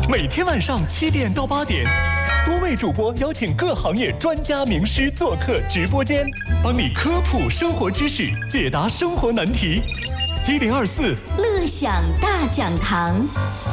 每天晚上7点到8点，多位主播邀请各行业专家名师做客直播间，帮你科普生活知识，解答生活难题。1024 乐享大讲堂。